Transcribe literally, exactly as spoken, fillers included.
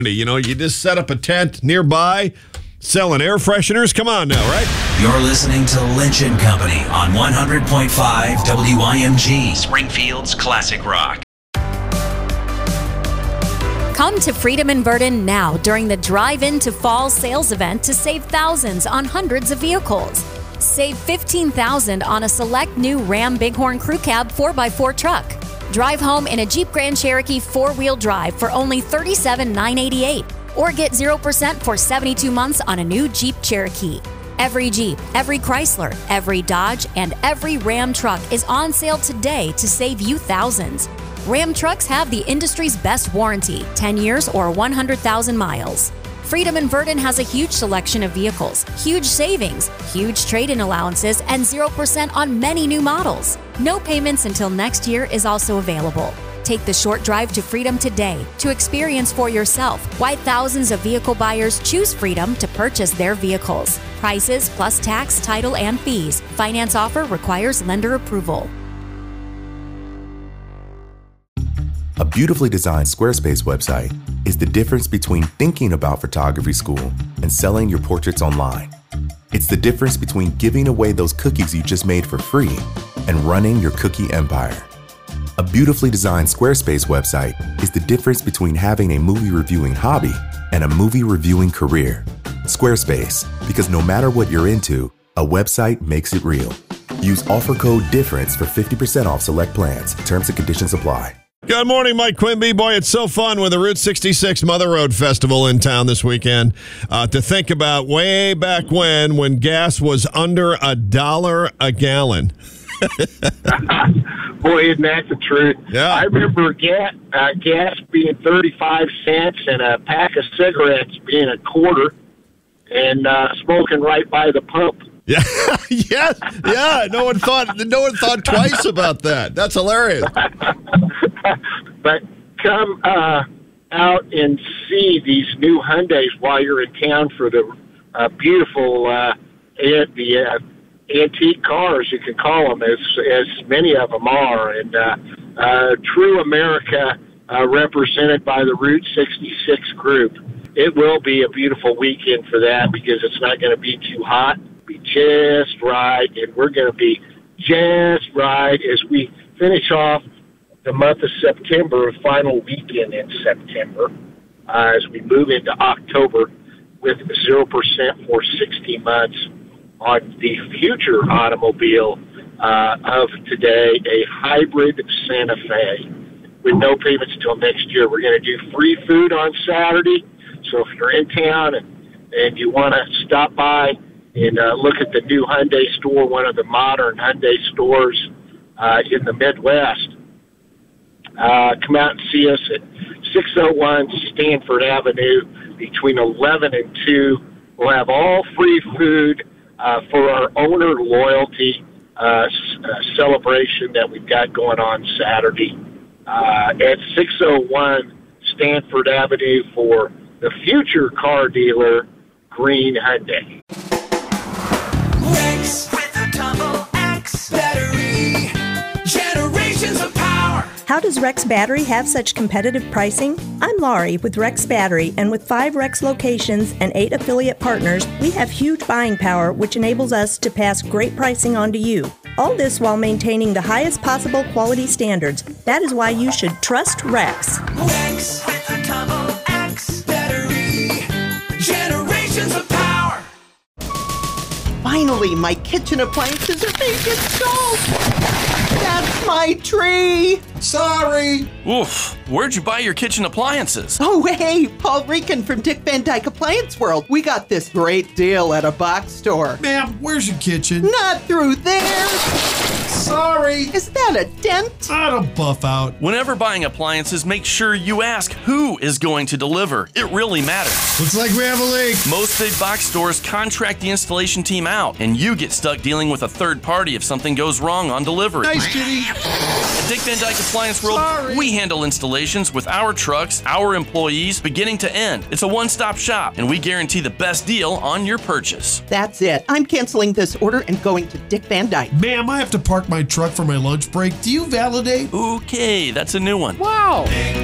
You know, you just set up a tent nearby, selling air fresheners. Come on now, right? You're listening to Lynch and Company on one hundred point five W I M G, Springfield's classic rock. Come to Freedom in Verdon now during the Drive Into Fall sales event to save thousands on hundreds of vehicles. Save fifteen thousand dollars on a select new Ram Bighorn Crew Cab four by four truck. Drive home in a Jeep Grand Cherokee four-wheel drive for only thirty-seven thousand nine hundred eighty-eight dollars. Or get zero percent for seventy-two months on a new Jeep Cherokee. Every Jeep, every Chrysler, every Dodge, and every Ram truck is on sale today to save you thousands. Ram trucks have the industry's best warranty, ten years or one hundred thousand miles. Freedom in Verdon has a huge selection of vehicles, huge savings, huge trade-in allowances, and zero percent on many new models. No payments until next year is also available. Take the short drive to Freedom today to experience for yourself why thousands of vehicle buyers choose Freedom to purchase their vehicles. Prices plus tax, title, and fees. Finance offer requires lender approval. A beautifully designed Squarespace website is the difference between thinking about photography school and selling your portraits online. It's the difference between giving away those cookies you just made for free and running your cookie empire. A beautifully designed Squarespace website is the difference between having a movie reviewing hobby and a movie reviewing career. Squarespace, because no matter what you're into, a website makes it real. Use offer code DIFFERENCE for fifty percent off select plans. Terms and conditions apply. Good morning, Mike Quimby. Boy, it's so fun with the Route sixty-six Mother Road Festival in town this weekend. Uh, to think about way back when, when gas was under a dollar a gallon. Boy, isn't that the truth? Yeah. I remember gas, uh, gas being thirty-five cents and a pack of cigarettes being a quarter, and uh, smoking right by the pump. Yeah, yes, yeah. No one thought. No one thought twice about that. That's hilarious. But come uh, out and see these new Hyundais while you're in town for the uh, beautiful uh, an- the uh, antique cars. You can call them, as as many of them are, and uh, uh, true America uh, represented by the Route sixty-six group. It will be a beautiful weekend for that because it's not going to be too hot. Be just right, and we're going to be just right as we finish off the month of September, final weekend in September, uh, as we move into October with zero percent for sixty months on the future automobile uh, of today, a hybrid Santa Fe with no payments until next year. We're going to do free food on Saturday, so if you're in town and, and you want to stop by and uh, look at the new Hyundai store, one of the modern Hyundai stores uh, in the Midwest. Uh, come out and see us at six oh one Stanford Avenue between eleven and two. We'll have all free food uh, for our owner loyalty uh, s- uh, celebration that we've got going on Saturday uh, at six oh one Stanford Avenue for the future car dealer, Green Hyundai. Rex with a double X battery, generations of power. How does Rex Battery have such competitive pricing? I'm Laurie with Rex Battery, and with five Rex locations and eight affiliate partners, we have huge buying power, which enables us to pass great pricing on to you. All this while maintaining the highest possible quality standards. That is why you should trust Rex. Rex with a double X battery, generations of power. Finally, my kitchen appliances are being installed. That's my tree. Sorry. Oof, where'd you buy your kitchen appliances? Oh, hey, Paul Rican from Dick Van Dyke Appliance World. We got this great deal at a box store. Ma'am, where's your kitchen? Not through there. Sorry. Is that a dent? I'll buff out. Whenever buying appliances, make sure you ask who is going to deliver. It really matters. Looks like we have a leak. Most big box stores contract the installation team out, and you get stuck dealing with a third party if something goes wrong on delivery. Nice, Kitty. At Dick Van Dyke Appliance World, Sorry. we handle installations with our trucks, our employees, beginning to end. It's a one-stop shop, and we guarantee the best deal on your purchase. That's it. I'm canceling this order and going to Dick Van Dyke. Ma'am, I have to park my truck for my lunch break. Do you validate? Okay, that's a new one. Wow.